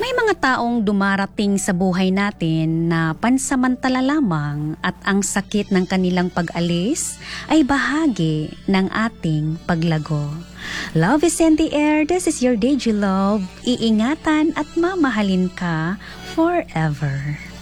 May mga taong dumarating sa buhay natin na pansamantala lamang at ang sakit ng kanilang pag-alis ay bahagi ng ating paglago. Love is in the air. This is your Deji Love. Iingatan at mamahalin ka forever.